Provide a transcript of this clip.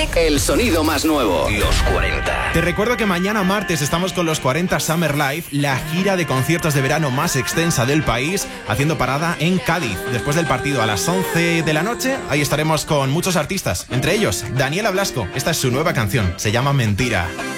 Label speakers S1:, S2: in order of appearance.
S1: El sonido más nuevo. Los 40.
S2: Te recuerdo que mañana martes estamos con los 40 Summer Live, la gira de conciertos de verano más extensa del país, haciendo parada en Cádiz. Después del partido a las 11 de la noche, ahí estaremos con muchos artistas, entre ellos Daniela Blasco. Esta es su nueva canción, se llama Mentira.